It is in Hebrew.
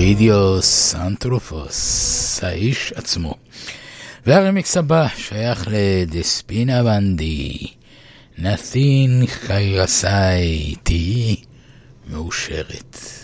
אירידיוס אנתרופוס, האיש עצמו. והרמיקס הבא שייך לדספינה בנדי, נתין חיירסאי, תהי מאושרת.